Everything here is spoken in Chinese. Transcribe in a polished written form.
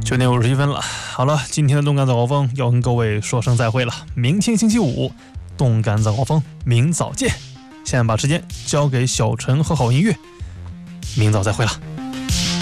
9点51分了。好了，今天的动感早高峰要跟各位说声再会了。明天星期五，动感早高峰，明早见。现在把时间交给小陈和好音乐，明早再会了。